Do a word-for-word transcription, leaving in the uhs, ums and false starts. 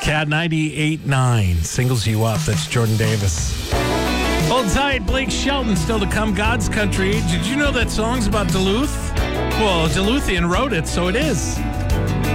Cat ninety-eight point nine singles you up. That's Jordan Davis. Hold tight. Blake Shelton still to come. God's Country. Did you know that song's about Duluth? Well, Duluthian wrote it, so it is.